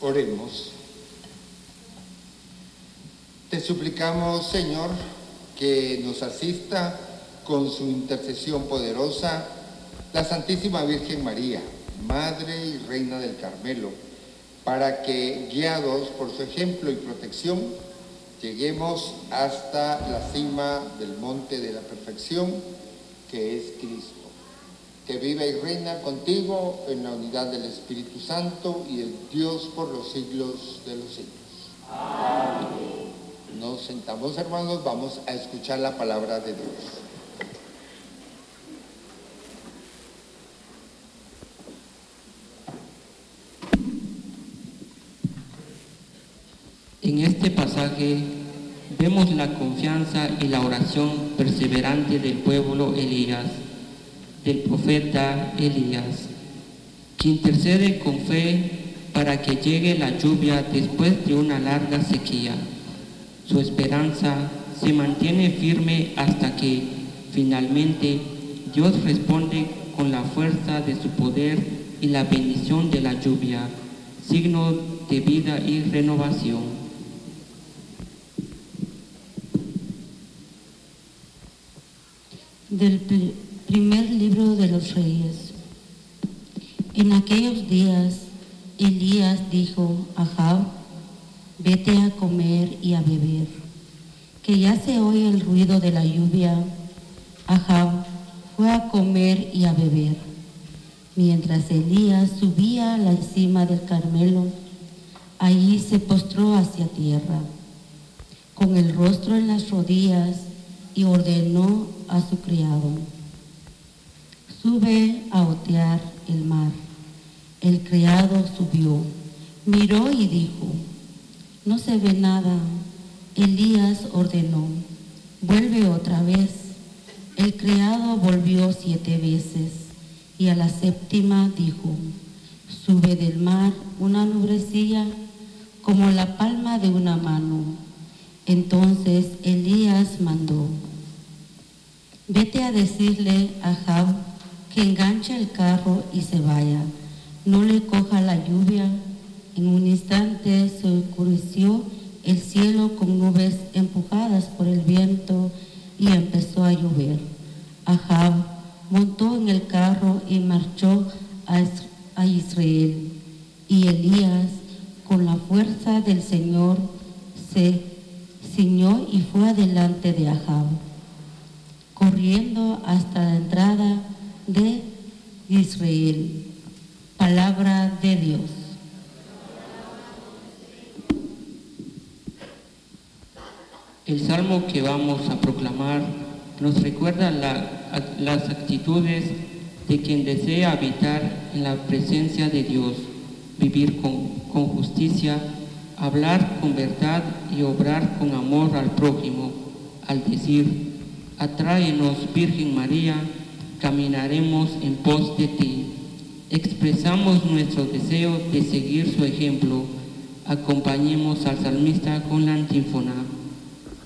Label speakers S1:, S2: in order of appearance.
S1: Oremos. Te suplicamos, Señor, que nos asista con su intercesión poderosa la Santísima Virgen María, Madre y Reina del Carmelo, para que, guiados por su ejemplo y protección, lleguemos hasta la cima del monte de la perfección, que es Cristo, que vive y reina contigo en la unidad del Espíritu Santo y el Dios por los siglos de los siglos. Amén. Nos sentamos, hermanos, vamos a escuchar la palabra de Dios.
S2: En este pasaje vemos la confianza y la oración perseverante del pueblo Elías, del profeta Elías, que intercede con fe para que llegue la lluvia después de una larga sequía. Su esperanza se mantiene firme hasta que, finalmente, Dios responde con la fuerza de su poder y la bendición de la lluvia, signo de vida y renovación.
S3: Del primer libro de los Reyes. En aquellos días, Elías dijo a Ahab: vete a comer y a beber, que ya se oye el ruido de la lluvia. Ahab fue a comer y a beber. Mientras Elías subía a la cima del Carmelo, allí se postró hacia tierra, con el rostro en las rodillas, y ordenó a su criado: sube a otear el mar. El criado subió, miró y dijo: no se ve nada. Elías ordenó: vuelve otra vez. El criado volvió 7 veces, y a la 7ª dijo: sube del mar una nubecilla como la palma de una mano. Entonces Elías mandó: vete a decirle a Ahab que enganche el carro y se vaya, no le coja la lluvia. En un instante se oscureció el cielo con nubes empujadas por el viento y empezó a llover. Ahab montó en el carro y marchó a Israel. Y Elías, con la fuerza del Señor, se ciñó y fue adelante de Ahab, corriendo hasta la entrada de Israel. Palabra de Dios.
S2: El salmo que vamos a proclamar nos recuerda las actitudes de quien desea habitar en la presencia de Dios, vivir con justicia, hablar con verdad y obrar con amor al prójimo, al decir: atráenos, Virgen María, caminaremos en pos de ti. Expresamos nuestro deseo de seguir su ejemplo. Acompañemos al salmista con la antífona.